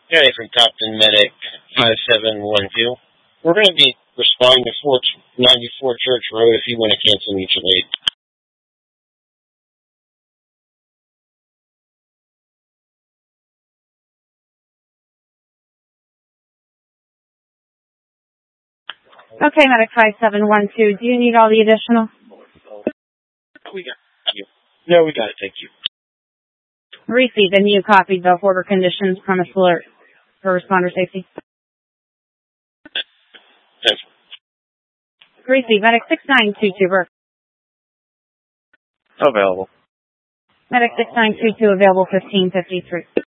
Guy from Compton Medic 5712. We're going to be responding to 494 Church Road if you want to cancel mutual aid. Okay, Medic 5712. Do you need all the additional? We got you. No, we got it. Thank you. Received, and you copied the order conditions, premise alert for responder safety. Thanks. Received, Medic 6922, Burke. Available. Medic 6922, available 1553.